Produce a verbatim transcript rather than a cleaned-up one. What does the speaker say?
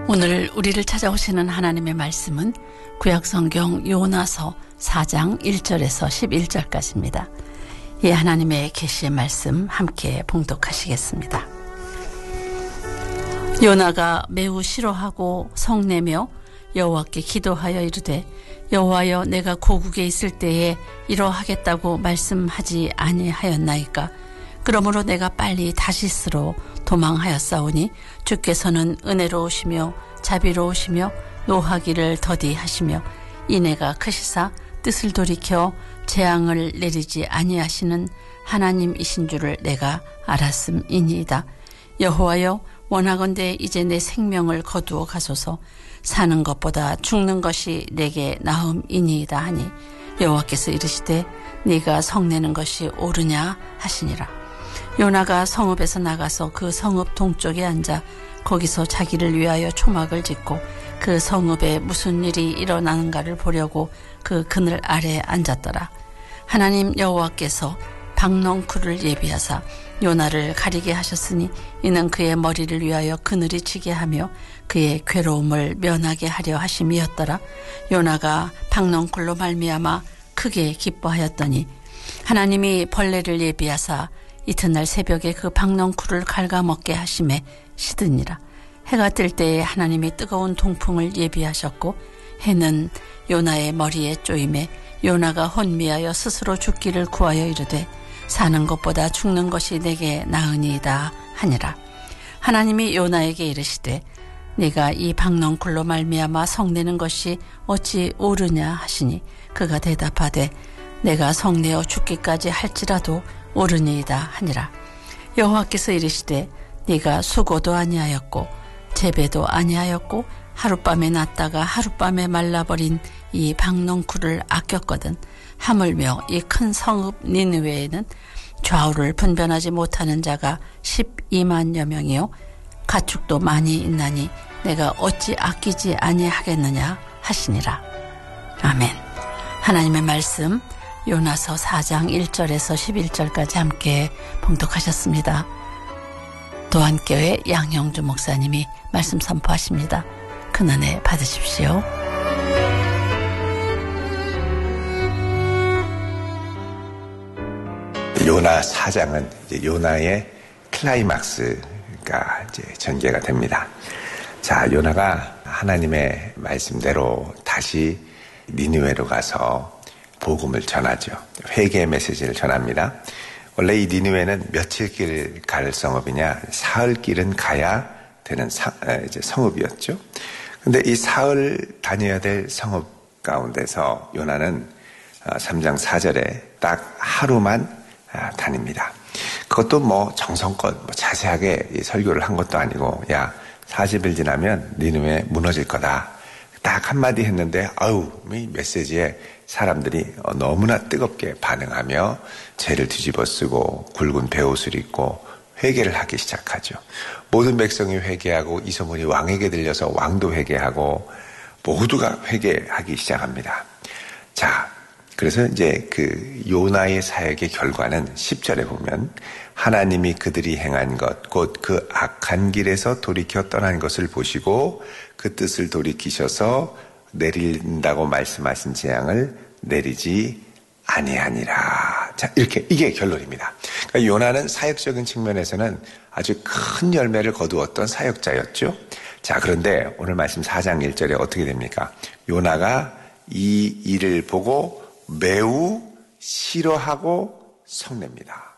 오늘 우리를 찾아오시는 하나님의 말씀은 구약성경 요나서 사 장 일 절에서 십일 절까지입니다. 이 하나님의 계시의 말씀 함께 봉독하시겠습니다. 요나가 매우 싫어하고 성내며 여호와께 기도하여 이르되 여호와여, 내가 고국에 있을 때에 이러하겠다고 말씀하지 아니하였나이까? 그러므로 내가 빨리 다시스로 도망하였사오니 주께서는 은혜로우시며 자비로우시며 노하기를 더디하시며 인애가 크시사 뜻을 돌이켜 재앙을 내리지 아니하시는 하나님이신 줄을 내가 알았음이니이다. 여호와여, 원하건대 이제 내 생명을 거두어 가소서. 사는 것보다 죽는 것이 내게 나음이니이다 하니 여호와께서 이르시되 네가 성내는 것이 옳으냐 하시니라. 요나가 성읍에서 나가서 그 성읍 동쪽에 앉아 거기서 자기를 위하여 초막을 짓고 그 성읍에 무슨 일이 일어나는가를 보려고 그 그늘 아래에 앉았더라. 하나님 여호와께서 박넝쿨을 예비하사 요나를 가리게 하셨으니 이는 그의 머리를 위하여 그늘이 지게 하며 그의 괴로움을 면하게 하려 하심이었더라. 요나가 박넝쿨로 말미암아 크게 기뻐하였더니 하나님이 벌레를 예비하사 이튿날 새벽에 그 박넝쿨을 갉아먹게 하심에 시드니라. 해가 뜰 때에 하나님이 뜨거운 동풍을 예비하셨고 해는 요나의 머리에 쪼임에 요나가 혼미하여 스스로 죽기를 구하여 이르되 사는 것보다 죽는 것이 내게 나으니이다 하니라. 하나님이 요나에게 이르시되 네가 이 박넝쿨로 말미암아 성내는 것이 어찌 옳으냐 하시니 그가 대답하되 내가 성내어 죽기까지 할지라도 옳으니이다 하니라. 여호와께서 이르시되 네가 수고도 아니하였고 재배도 아니하였고 하룻밤에 났다가 하룻밤에 말라버린 이 박넝쿨을 아꼈거든. 하물며 이 큰 성읍 니느웨에는 좌우를 분별하지 못하는 자가 십이만여 명이요 가축도 많이 있나니 내가 어찌 아끼지 아니하겠느냐 하시니라. 아멘. 하나님의 말씀 요나서 사 장 일 절에서 십일 절까지 함께 봉독하셨습니다. 도안교회 양형주 목사님이 말씀 선포하십니다. 큰 은혜 받으십시오. 요나 사 장은 이제 요나의 클라이막스가 이제 전개가 됩니다. 자, 요나가 하나님의 말씀대로 다시 니느웨로 가서 복음을 전하죠. 회개의 메시지를 전합니다. 원래 이 니느웨는 며칠 길 갈 성읍이냐, 사흘 길은 가야 되는 사, 이제 성읍이었죠. 근데 이 사흘 다녀야 될 성읍 가운데서 요나는 삼 장 사 절에 딱 하루만 다닙니다. 그것도 뭐 정성껏 뭐 자세하게 설교를 한 것도 아니고 야 사십 일 지나면 니느웨 무너질 거다. 딱 한마디 했는데 아우 이 메시지에 사람들이 너무나 뜨겁게 반응하며 죄를 뒤집어 쓰고 굵은 베옷을 입고 회개를 하기 시작하죠. 모든 백성이 회개하고 이 소문이 왕에게 들려서 왕도 회개하고 모두가 회개하기 시작합니다. 자, 그래서 이제 그 요나의 사역의 결과는 십 절에 보면 하나님이 그들이 행한 것, 곧 그 악한 길에서 돌이켜 떠난 것을 보시고 그 뜻을 돌이키셔서 내린다고 말씀하신 재앙을 내리지 아니하니라. 자, 이렇게 이게 결론입니다. 그러니까 요나는 사역적인 측면에서는 아주 큰 열매를 거두었던 사역자였죠. 자, 그런데 오늘 말씀 사 장 일 절에 어떻게 됩니까? 요나가 이 일을 보고 매우 싫어하고 성냅니다.